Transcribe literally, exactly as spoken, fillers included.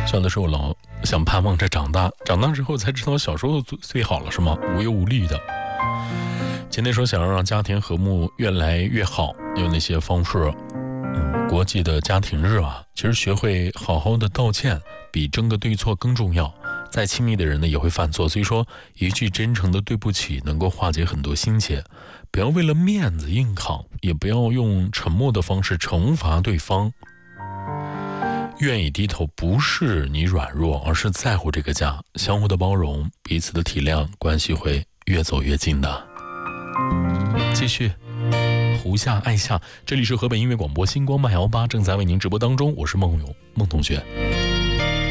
小的时候老想盼望着长大，长大之后才知道小时候最最好了，是吗？无忧无虑的。今天说想要让家庭和睦越来越好，有哪些方式？嗯，国际的家庭日啊，其实学会好好的道歉，比争个对错更重要。再亲密的人呢，也会犯错，所以说一句真诚的对不起，能够化解很多心结。不要为了面子硬扛，也不要用沉默的方式惩罚对方。愿意低头，不是你软弱，而是在乎这个家。相互的包容，彼此的体谅，关系会越走越近的。继续胡夏爱夏，这里是河北音乐广播星光漫摇吧，正在为您直播当中，我是孟勇孟同学。